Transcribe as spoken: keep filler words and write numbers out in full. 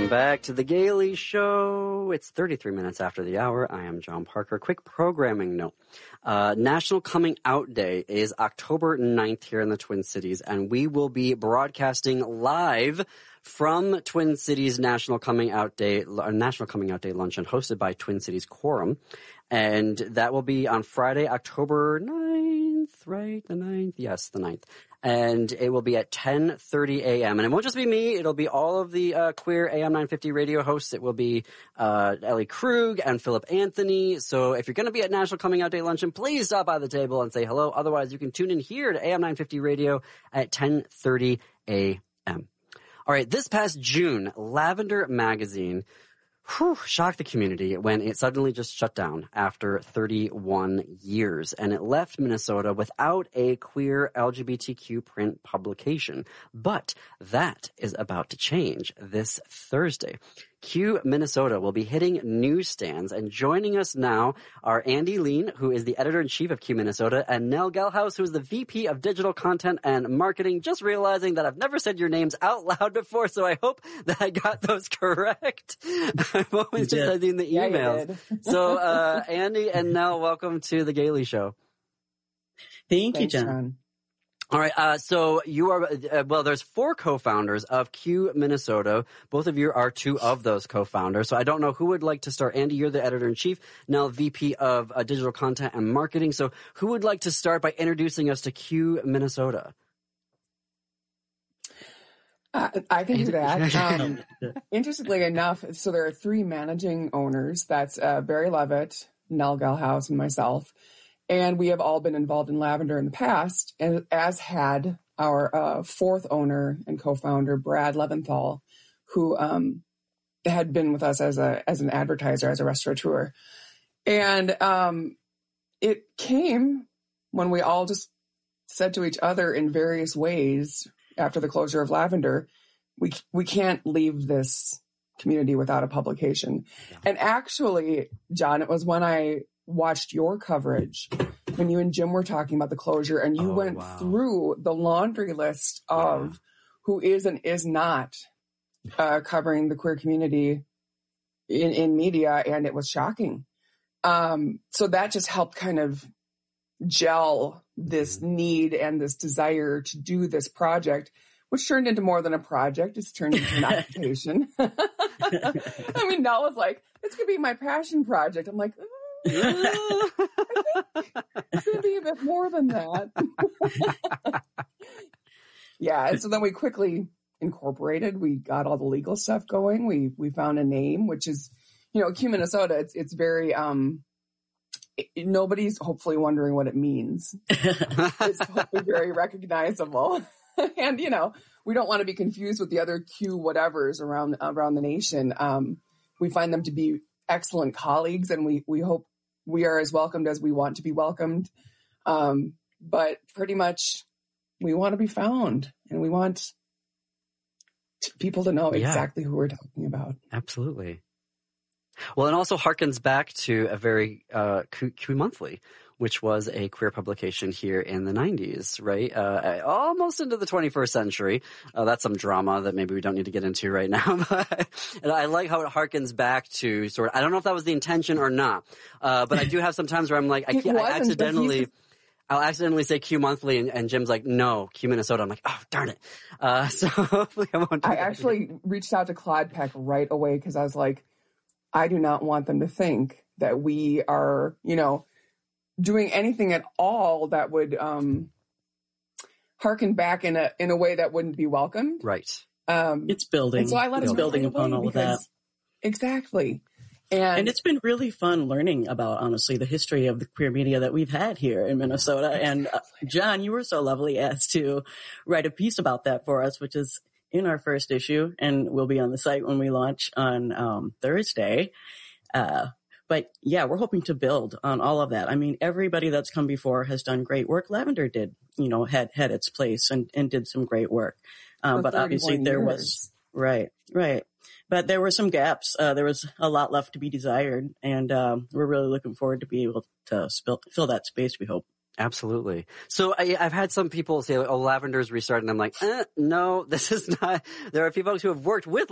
Welcome back to the Gailey Show. It's thirty-three minutes after the hour. I am John Parker. Quick programming note. Uh, National Coming Out Day is October ninth here in the Twin Cities, and we will be broadcasting live from Twin Cities National Coming Out Day, uh, National Coming Out Day luncheon hosted by Twin Cities Quorum. And that will be on Friday, October ninth, right? The ninth? Yes, the ninth. And it will be at ten thirty a.m. And it won't just be me. It'll be all of the uh, queer A M nine fifty radio hosts. It will be uh, Ellie Krug and Philip Anthony. So if you're going to be at National Coming Out Day luncheon, please stop by the table and say hello. Otherwise, you can tune in here to A M nine fifty radio at ten thirty a.m. All right, this past June, Lavender Magazine whew, shocked the community when it suddenly just shut down after thirty-one years, and it left Minnesota without a queer L G B T Q print publication. But that is about to change this Thursday. Q Minnesota will be hitting newsstands, and joining us now are Andy Lean, who is the editor-in-chief of Q Minnesota, and Nell Gelhaus, who is the V P of Digital Content and Marketing. Just realizing that I've never said your names out loud before, so I hope that I got those correct. I've always just said in the emails. Yeah, so, uh, Andy and Nell, welcome to the Gailey Show. Thank Thanks, you, John. John. All right. Uh, so you are, uh, well, there's four co-founders of Q Minnesota. Both of you are two of those co-founders. So I don't know who would like to start. Andy, you're the editor-in-chief, now V P of uh, Digital Content and Marketing. So who would like to start by introducing us to Q Minnesota? Uh, I can do that. Um, interestingly enough, so there are three managing owners. That's uh, Barry Levitt, Nell Gelhaus, and myself. And we have all been involved in Lavender in the past, and as had our uh, fourth owner and co-founder, Brad Leventhal, who um, had been with us as a as an advertiser, as a restaurateur. And um, it came when we all just said to each other in various ways after the closure of Lavender, we we can't leave this community without a publication. Yeah. And actually, John, it was when I watched your coverage when you and Jim were talking about the closure, and you oh, went wow. through the laundry list of yeah. who is and is not uh, covering the queer community in, in media, and it was shocking. Um, so that just helped kind of gel this need and this desire to do this project, which turned into more than a project. It's turned into an occupation. I mean, Nell was like, "This could be my passion project." I'm like, I think it's going to be a bit more than that. Yeah. And so then we quickly incorporated, we got all the legal stuff going. We, we found a name, which is, you know, Q Minnesota. It's, it's very, um, it, nobody's hopefully wondering what it means. It's hopefully very recognizable. And, you know, we don't want to be confused with the other Q whatevers around, around the nation. Um, we find them to be excellent colleagues, and we, we hope we are as welcomed as we want to be welcomed. Um, but pretty much we want to be found, and we want t- people to know yeah. exactly who we're talking about. Absolutely. Well, it also harkens back to a very uh, Q, Q Monthly, which was a queer publication here in the nineties, right? Uh, almost into the twenty-first century. Uh, that's some drama that maybe we don't need to get into right now. But, and I like how it harkens back to sort of, I don't know if that was the intention or not, uh, but I do have some times where I'm like, I, I accidentally, I'll accidentally say Q Monthly, and, and Jim's like, no, Q Minnesota. I'm like, oh, darn it. Uh, so hopefully I won't do I that actually again. reached out to Claude Peck right away because I was like, I do not want them to think that we are, you know, doing anything at all that would um, harken back in a in a way that wouldn't be welcomed. Right. Um, it's building. So I let it's building upon all of that. Exactly. And, and it's been really fun learning about, honestly, the history of the queer media that we've had here in Minnesota. And uh, John, you were so lovely as to write a piece about that for us, which is in our first issue, and will be on the site when we launch on um, Thursday. Uh, But yeah, we're hoping to build on all of that. I mean, everybody that's come before has done great work. Lavender did, you know, had, had its place and, and did some great work. Um, but obviously there years. was, right, right. But there were some gaps. Uh, there was a lot left to be desired. And um, we're really looking forward to be able to spill, fill that space, we hope. Absolutely. So I, I've had some people say, oh, Lavender's restarted. And I'm like, eh, no, this is not. There are people who have worked with